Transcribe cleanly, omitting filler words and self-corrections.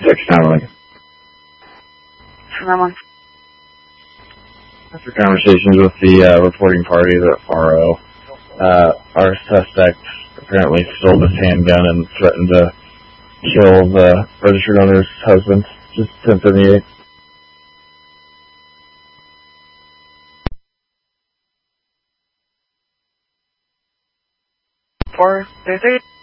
911. For 911. After conversations with the reporting party at RO, our suspect apparently stole this handgun and threatened to kill the registered owner's husband. Just 1078. For 33?